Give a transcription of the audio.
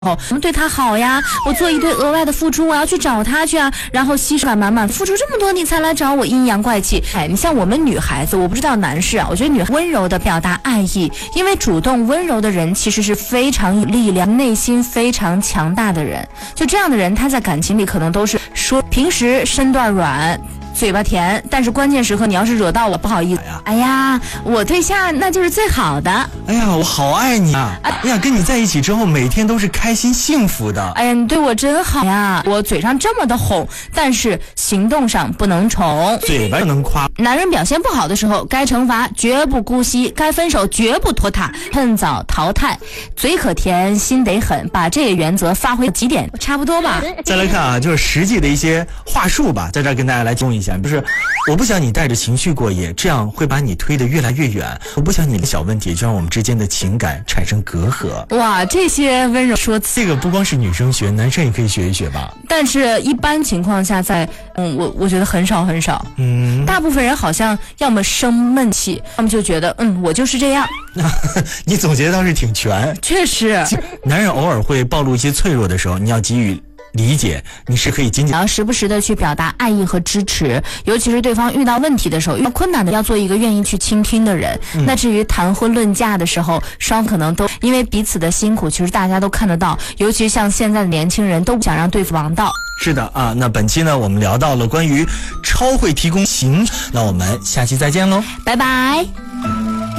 我们对他好呀，我做一堆额外的付出，我要去找他去啊，然后牺牲感满满，付出这么多你才来找我，阴阳怪气。你像我们女孩子，我不知道男士啊，我觉得女温柔的表达爱意，因为主动温柔的人其实是非常有力量、内心非常强大的人。就这样的人，他在感情里可能都是说平时身段软。嘴巴甜，但是关键时刻你要是惹到我，不好意思。哎呀，我对象那就是最好的。 哎呀，我好爱你啊！哎呀，跟你在一起之后，每天都是开心幸福的。 哎呀，你对我真好呀！我嘴上这么的哄，但是行动上不能宠， 嘴巴能夸。 男人表现不好的时候，该惩罚绝不姑息，该分手绝不拖沓，趁早淘汰。嘴可甜，心得狠，把这个原则发挥极点，差不多吧。 再来看啊，就是实际的一些话术吧，在这儿跟大家来提供一下。就是我不想你带着情绪过夜，这样会把你推得越来越远。我不想你的小问题就让我们之间的情感产生隔阂。 哇，这些温柔说辞， 这个不光是女生学，男生也可以学一学吧。 但是一般情况下在，我觉得很少很少。大部分人好像要么生闷气，要么就觉得我就是这样。 你总结的倒是挺全。 确实， 男人偶尔会暴露一些脆弱的时候，你要给予理解，你是可以仅仅要时不时的去表达爱意和支持，尤其是对方遇到问题的时候，遇到困难的，要做一个愿意去倾听的人。那至于谈婚论嫁的时候，双可能都因为彼此的辛苦，其实大家都看得到，尤其像现在的年轻人都不想让对方亡道。 是的啊，那本期呢，我们聊到了关于超会提供情，那我们下期再见喽， 拜拜。